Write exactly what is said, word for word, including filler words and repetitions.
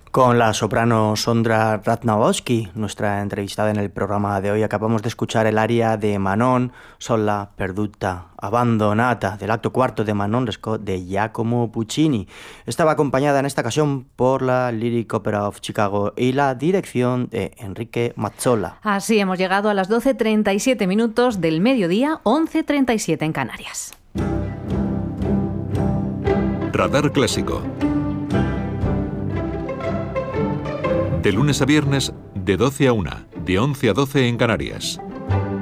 Con la soprano Sondra Ratnowski, nuestra entrevistada en el programa de hoy, acabamos de escuchar el aria de Manon, sola perduta, abandonata, del acto cuarto de Manon Lescaut de Giacomo Puccini. Estaba acompañada en esta ocasión por la Lyric Opera of Chicago y la dirección de Enrique Mazzola. Así hemos llegado a las doce treinta y siete minutos del mediodía, once treinta y siete en Canarias. Radar Clásico. De lunes a viernes, de doce a una, de once a doce en Canarias.